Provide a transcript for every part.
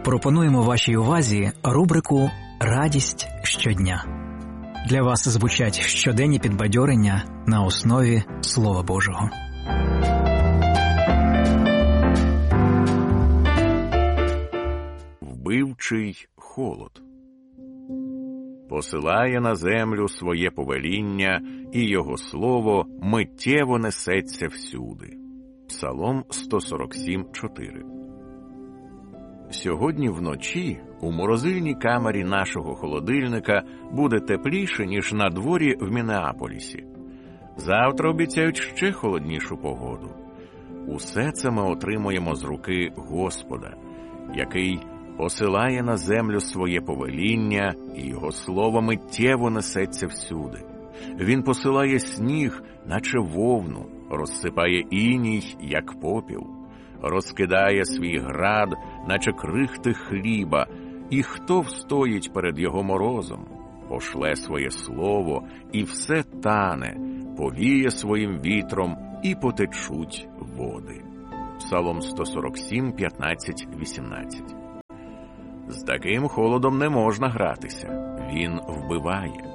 пропонуємо вашій увазі рубрику «Радість щодня». Для вас звучать щоденні підбадьорення на основі Слова Божого. Вбивчий холод. Посилає на землю своє повеління, і його слово миттєво несеться всюди. Псалом 147:4. Сьогодні вночі у морозильній камері нашого холодильника буде тепліше, ніж на дворі в Міннеаполісі. Завтра обіцяють ще холоднішу погоду. Усе це ми отримуємо з руки Господа, який посилає на землю своє повеління, і його слово миттєво несеться всюди. Він посилає сніг, наче вовну, розсипає іній, як попіл, розкидає свій град, наче крихти хліба, і хто встоїть перед його морозом? Пошле своє слово, і все тане, повіє своїм вітром, і потечуть води. Псалом 147:15-18. З таким холодом не можна гратися. Він вбиває.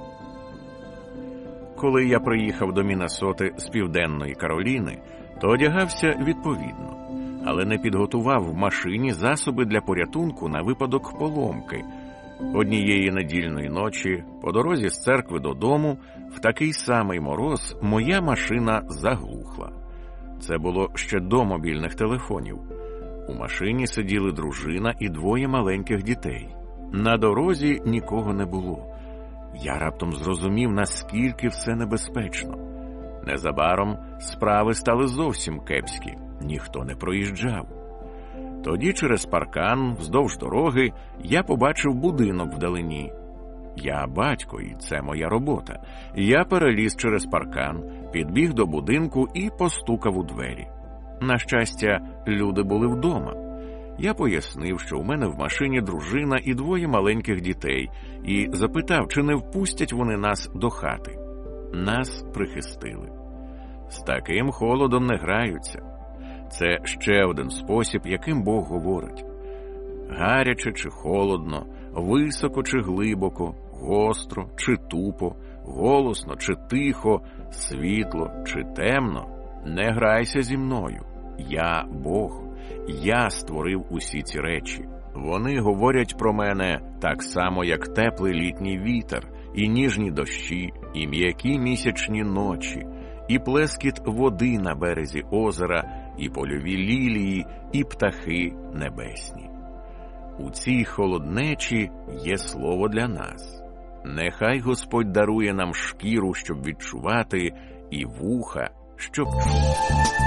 Коли я приїхав до Міннесоти з Південної Кароліни, то одягався відповідно, але не підготував в машині засоби для порятунку на випадок поломки. Однієї недільної ночі, по дорозі з церкви додому, в такий самий мороз моя машина заглухла. Це було ще до мобільних телефонів. У машині сиділи дружина і двоє маленьких дітей. На дорозі нікого не було. Я раптом зрозумів, наскільки все небезпечно. Незабаром справи стали зовсім кепські. Ніхто не проїжджав. Тоді через паркан, вздовж дороги, я побачив будинок вдалині. Я батько, і це моя робота. Я переліз через паркан, підбіг до будинку і постукав у двері. На щастя, люди були вдома. Я пояснив, що у мене в машині дружина і двоє маленьких дітей, і запитав, чи не впустять вони нас до хати. Нас прихистили. З таким холодом не граються. Це ще один спосіб, яким Бог говорить. Гаряче чи холодно, високо чи глибоко, гостро чи тупо, голосно чи тихо, світло чи темно, не грайся зі мною. Я Бог. Я створив усі ці речі. Вони говорять про мене так само, як теплий літній вітер, і ніжні дощі, і м'які місячні ночі, і плескіт води на березі озера, і польові лілії, і птахи небесні. У цій холоднечі є слово для нас. Нехай Господь дарує нам шкіру, щоб відчувати, і вуха, щоб чути.